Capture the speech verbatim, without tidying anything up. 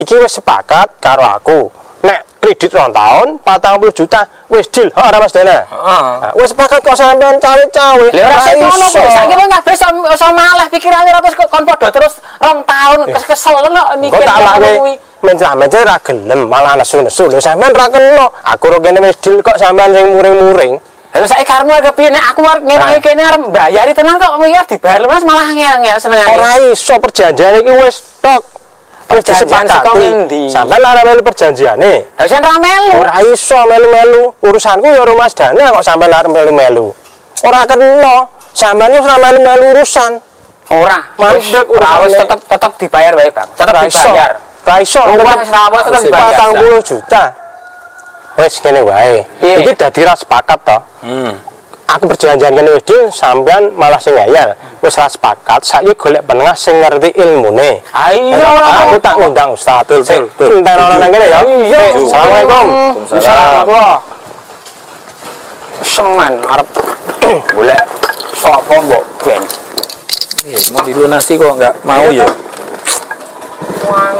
iki wis sepakat karo aku. Nek kredit rong tahun patang puluh juta wis deal. Ha ora Mas Dana. Heeh. Wis sepakat kok sampean cawe-cawe. Lha ora ngono kok. Saiki wong kabeh iso malah pikirane terus kon padha terus rong tahun kesel kok mikir kuwi. Men sampean ra gelem malah nesu-nesu. Lho sampean ra kena. Aku ro kene wis deal kok sampean sing muring-muring. Lha saiki karepmu kepiye nek aku arep ngewangi kene arep mbayari tenan kok ya dibayar Mas malah ngel-ngel senengane. Ora iso perjanjian iki wis tok. Wis disepakati. Sampeyan ora melu perjanjiane. Lah sen ra melu. Ora iso melu-melu. Urusanku ya karo Mas Dana kok sampeyan arep melu-melu. Ora kena. Sampeyan wis ora melu-melu urusan. Ora. Mandek ora wis tetep tetep dibayar wae, Bang. Tetep dibayar. Ra iso. Uang sawah tetep dibayar. patang puluh juta. Wis kene wae. Iki dadi ra sepakat to. Hmm. Aku perjanjian kene wis dhewe sampean malah sing ngayal. Wis ra sepakat, saiki golek penengah sing ngerti ilmune. Ayo aku tak ngundang Ustaz. Betul, betul. Entar ana nang kene ya. Iya. Assalamualaikum. Waalaikumsalam. Semen arep golek sapa mbok ben. Iya, mau dilunasi kok enggak mau ya.